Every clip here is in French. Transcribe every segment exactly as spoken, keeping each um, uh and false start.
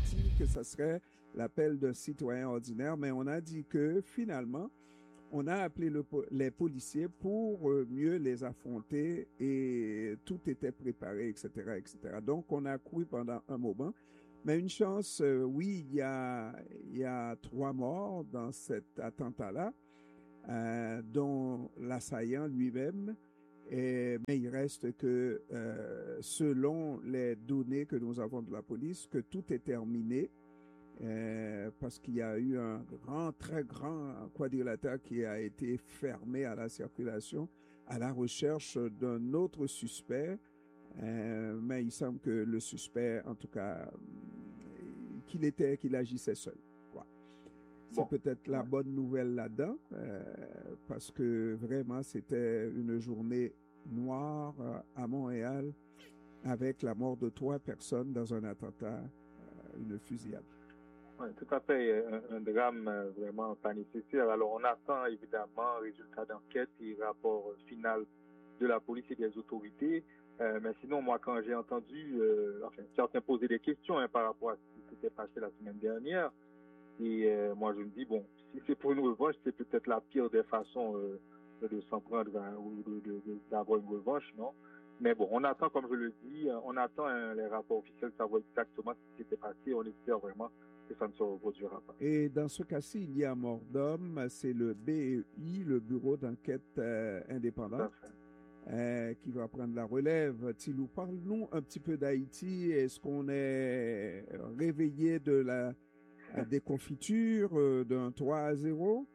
Haïti, que ça serait l'appel d'un citoyen ordinaire, mais on a dit que finalement, on a appelé le, les policiers pour mieux les affronter et tout était préparé, et cetera, et cetera. Donc, on a couru pendant un moment. Mais une chance, euh, oui, il y a, il y a trois morts dans cet attentat-là, euh, dont l'assaillant lui-même. Et, mais il reste que, euh, selon les données que nous avons de la police, que tout est terminé. Euh, parce qu'il y a eu un grand, très grand quadrilatère qui a été fermé à la circulation à la recherche d'un autre suspect. Euh, mais il semble que le suspect, en tout cas, qu'il était, qu'il agissait seul. Quoi. C'est bon. Peut-être la bonne nouvelle là-dedans, euh, parce que vraiment, c'était une journée noire à Montréal avec la mort de trois personnes dans un attentat, euh, une fusillade. Oui, tout à fait. Un, un drame euh, vraiment pas nécessaire. Alors, on attend évidemment résultats d'enquête et rapport final de la police et des autorités. Euh, mais sinon, moi, quand j'ai entendu, euh, enfin, certains poser des questions hein, par rapport à ce qui s'était passé la semaine dernière, et euh, moi, je me dis, bon, si c'est pour une revanche, c'est peut-être la pire des façons euh, de s'en prendre hein, ou de, de, de, d'avoir une revanche, non? Mais bon, on attend, comme je le dis, on attend hein, les rapports officiels, savoir exactement ce qui s'était passé. On espère vraiment que ça ne se reproduira pas. Et dans ce cas-ci, il y a mort d'homme, c'est le B E I, le Bureau d'enquête euh, indépendant, euh, qui va prendre la relève. Tilou, parle-nous un petit peu d'Haïti. Est-ce qu'on est réveillé de la des confitures, euh, d'un trois à zéro?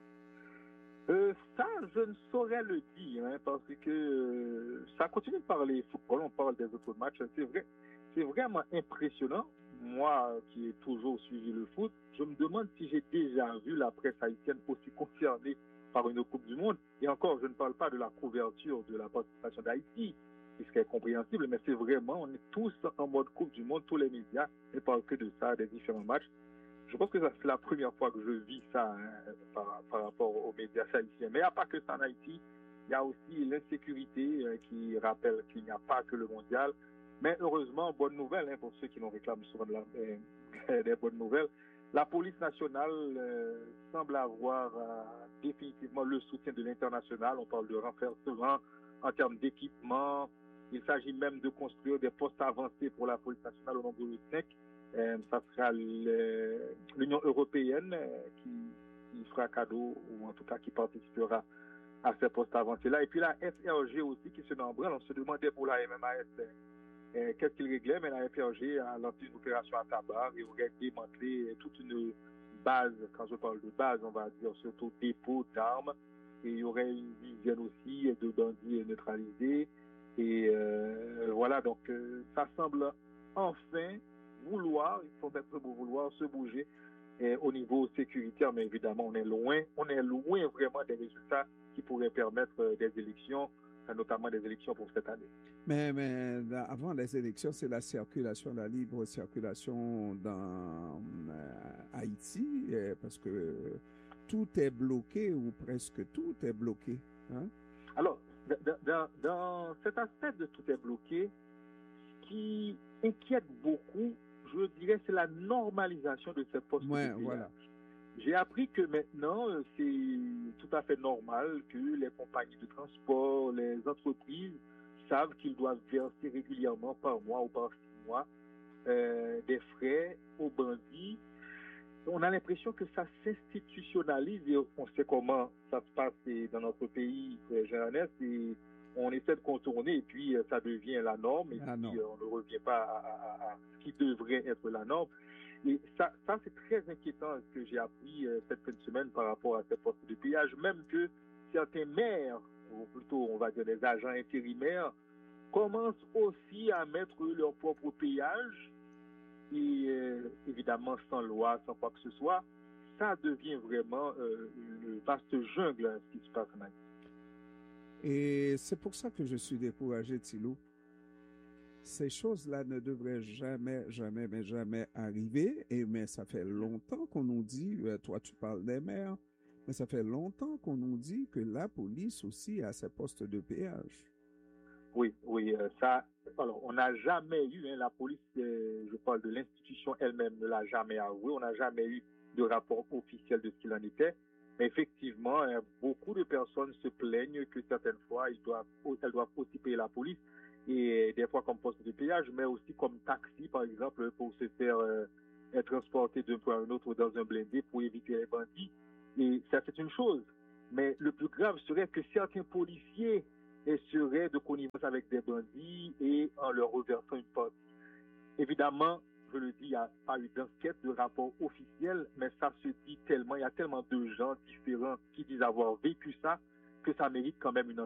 Euh, ça, je ne saurais le dire, hein, parce que euh, ça continue de parler football, on parle des autres matchs. C'est vrai, c'est vraiment impressionnant. Moi, qui ai toujours suivi le foot, je me demande si j'ai déjà vu la presse haïtienne aussi concernée par une Coupe du Monde. Et encore, je ne parle pas de la couverture de la participation d'Haïti, ce qui est compréhensible, mais c'est vraiment, on est tous en mode Coupe du Monde, tous les médias ne parlent que de ça, des différents matchs. Je pense que c'est la première fois que je vis ça hein, par, par rapport aux médias haïtiens. Mais il n'y a pas que ça en Haïti. Il y a aussi l'insécurité euh, qui rappelle qu'il n'y a pas que le mondial. Mais heureusement, bonne nouvelle hein, pour ceux qui nous réclament souvent de la, euh, des bonnes nouvelles. La police nationale euh, semble avoir euh, définitivement le soutien de l'international. On parle de renforcement en termes d'équipement. Il s'agit même de construire des postes avancés pour la police nationale au nombre de cinq. Euh, ça sera le, l'Union européenne euh, qui, qui fera cadeau, ou en tout cas qui participera à ces postes avancés-là. Et puis la F R G aussi qui se nombrelle. On se demandait pour la M M A S euh, qu'est-ce qu'il réglait, mais la F R G a lancé une opération à tabac et aurait démantelé toute une base, quand je parle de base, on va dire surtout dépôt d'armes. Et il y aurait une dizaine aussi de bandits neutralisés. Et euh, voilà, donc euh, ça semble enfin vouloir, il faut mettre le mot vouloir, se bouger et au niveau sécuritaire, mais évidemment, on est loin, on est loin vraiment des résultats qui pourraient permettre des élections, notamment des élections pour cette année. Mais, mais avant les élections, c'est la circulation, la libre circulation dans euh, Haïti, parce que tout est bloqué, ou presque tout est bloqué. Hein? Alors, dans, dans cet aspect de tout est bloqué, ce qui inquiète beaucoup, je dirais, c'est la normalisation de ces postes ouais, de péage. Voilà. J'ai appris que maintenant, c'est tout à fait normal que les compagnies de transport, les entreprises savent qu'ils doivent verser régulièrement par mois ou par six mois euh, des frais aux bandits. On a l'impression que ça s'institutionnalise et on sait comment ça se passe dans notre pays, Jean-Ernest, et on essaie de contourner et puis ça devient la norme et la puis norme. on ne revient pas à, à, à ce qui devrait être la norme. Et ça, ça c'est très inquiétant ce que j'ai appris euh, cette fin de semaine par rapport à ces postes de péage, même que certains maires, ou plutôt on va dire des agents intérimaires, commencent aussi à mettre leur propre péage et euh, évidemment sans loi, sans quoi que ce soit. Ça devient vraiment euh, une vaste jungle hein, ce qui se passe en Haïti. Et c'est pour ça que je suis découragé, Tilou. Ces choses-là ne devraient jamais, jamais, mais jamais arriver. Et mais ça fait longtemps qu'on nous dit, euh, toi tu parles des maires, mais ça fait longtemps qu'on nous dit que la police aussi a ses postes de péage. Oui, oui, euh, ça, alors, on n'a jamais eu, hein, la police, euh, je parle de l'institution elle-même, ne l'a jamais avoué, on n'a jamais eu de rapport officiel de ce qu'il en était. Mais effectivement, hein, beaucoup de personnes se plaignent que certaines fois, ils doivent, elles doivent aussi payer la police, et des fois comme poste de péage, mais aussi comme taxi, par exemple, pour se faire euh, transporter d'un point à un autre dans un blindé pour éviter les bandits. Et ça, c'est une chose. Mais le plus grave serait que certains policiers et seraient de connivence avec des bandits et en leur reversant une partie. Évidemment, je le dis, il n'y a pas eu d'enquête, de rapport officiel, mais ça se dit tellement, il y a tellement de gens différents qui disent avoir vécu ça, que ça mérite quand même une enquête.